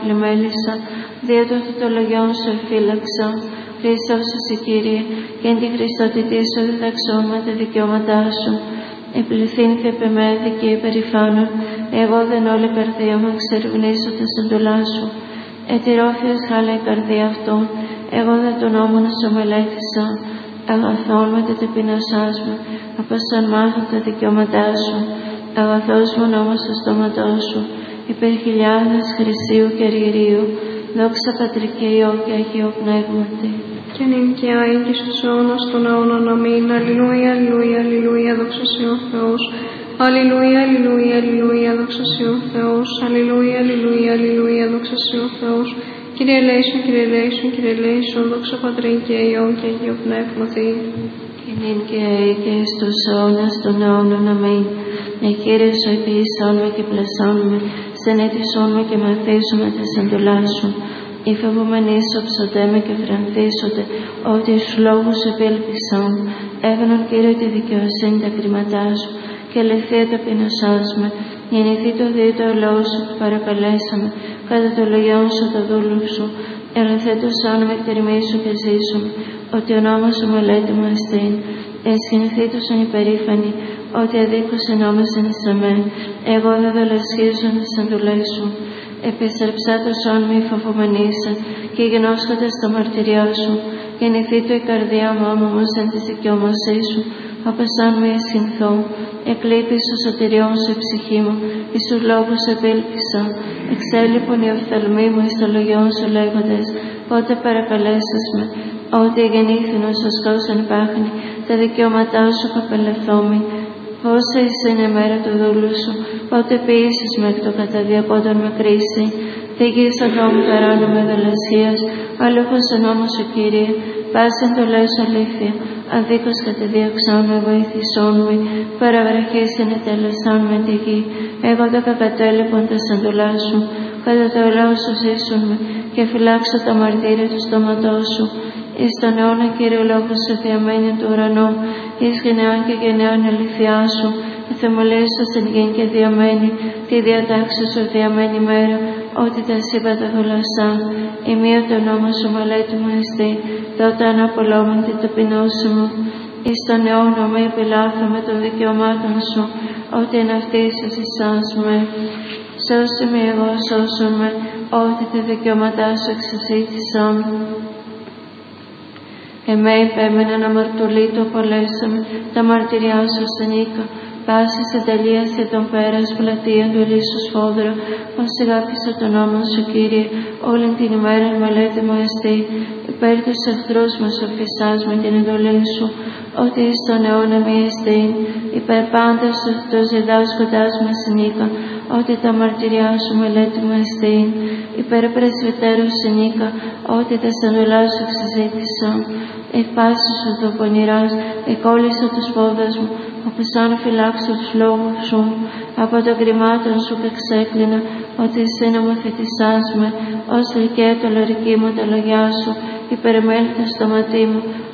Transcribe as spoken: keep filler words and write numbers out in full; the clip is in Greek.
πλημέλησα, δια του αυτολογιών σου εφύλαξα. Χριστός εσύ Κύριε, και εν τη Χριστότητή σου διδαξώμα τα δικαιώματά σου. Επληθύνθη επ' εμέ δικαί περηφάνων, εγώ δεν όλη καρδία μου εξερευνήσω τα συντολά σου. Ετηρώθιος χάλα η καρδία αυτών, εγώ δεν τον νόμο να σου μελέτησα. Αγαθόν με τα ταπεινωσάς μου, απασαν μάθουν τα δικαιώματά σου. Αγαθός μου νόμος στο στόματό σου, υπέρ χιλιάδες χρυσίου και αργυρίου, δόξα Πατρί και Υιό και Αγίο Πνεύματι. Και νυν και άη και στους αιώνας των αιώνων. Αμήν. Αλληλούια, αλληλούια, αλληλούια, δόξα σοι ο Θεός. Αλληλούια, αλληλούια, αλληλούια, δόξα σοι ο Θεός. Αλληλούια, αλληλούια, αλληλούια, δόξα σοι ο Θεός. Κύριε ελέησον, Κύριε ελέησον, Κύριε ελέησον, δόξα Πατρί και Υιό και Αγίο Πνεύματι. Και νυν και άη και στους αιώνας των αιώνων. Αμήν. Ε, Κύριε σου επίησόν και πλασόν στενέτησόν με και μαθήσουμε τα συντολά σου. Οι φοβούμενοι σου ψωτέμε και φρανθίσονται, ότι στους λόγους σου επέλπισαν. Έγνον Κύριε τη δικαιοσύνη τα κρίματά σου, και ελευθεία ταπεινωσάς με. Γεννηθεί το δίο το λόγο σου που παρακαλέσαμε, κατά το λογιόν σου το δούλου σου. Ελευθέτως όνομα εκτιρμή σου και ζήσουμε, ότι ο νόμος σου μελέτη μου εστίν. Εσχυνθήτως ον υπερήφανη, ότι αδίκως ενόμασεν εις εμέ. Εγώ δεν δολασχίζω να σ' αντουλές σου. Επιστρεψάτως όν μη φοβομενήσαν, και γενώσχοντας το μαρτυριό σου. Γεννηθεί το η καρδιά μου όμως εν της δικαιωμασής σου, απασάν μη εσχυνθώ. Εκλείπει στο σωτηριόν σου η ψυχή μου, εις τους λόγους σου επέλπισα. Εξέλιπον οι οφθαλμοί μου εις το λογιόν σου λέγοντες, πότε παρακαλέσας με. Ότι γεννήθην ως οσκόσον πάχνη, τα δικαιώματά σου καπελεθόμη. Πόσα είναι η μέρα του δούλου σου, πότε ποιήσεις με εκ το καταδιακόντων με κρίση. Θυγείς οδόμου παράνομη δολασίας, αλούχος ο νόμος σου Κύριε, πάσεν το λες αλήθεια. Αδίκως κατεδίωξόν με, βοηθήσόν με, παραβραχής είναι τελεσόν με τη γη. Εγώ τα κακατέλειπον τα σαντολά σου, κατά το λόγο σου ζήσουν με, και φυλάξω τα μαρτύρια του στόματός σου. Εις τον αιώνα Κύριε λόγος σου διαμένει του ουρανού, εις γενεών και γενεών αληθιά σου, η θεμολία σου στην γη και διαμένει, τη διατάξη σου διαμένει μέρα, ότι τα σύμπατα θολασσά. Η μία το νόμο σου μελέτη μου εστί, τότε αναπολόμουν την ταπεινώση μου. Εις τον αιώνα με επιλάθω με των δικαιωμάτων σου, ότι εν αυτής εσάς με. Σώσε με εγώ, σώσον με, ότι τα δικαιώματά σου εξασύτησαν. Εμέ υπέμεναν αμαρτωλή το απολέσαμε, τα μαρτυριά σου ασθενήκα. Πάσης εντελείας και τον πέρας πλατεία του ελίσσου σφόδρα, ως αγάπησα τον νόμο σου Κύριε, όλη την ημέρα μελέτη μου εστί. Υπέρ τους εχθρούς μας οφεισάς με την εντολή σου, ότι εις τον αιώνα μη εστίν. Υπέρ πάντα σου τους διδάσκοντάς μας συνήκα, ότι τα μαρτυριά σου μελέτη μου εστίν. Υπέρ πρεσβυτέρου συνήκα, ότι τα σαντολά σου εξαζήτησα. Εκ πάσης σου το πονηράς, εκόλλησα τους πόδας μου, όπως αν φυλάξω τους λόγους σου. Από των κρυμάτων σου εξέκλεινα, ότι εσύ νομοθετησάς με, ως γλυκαία το λωρική μου τα λογιά σου, υπερμέλει το στόματί μου,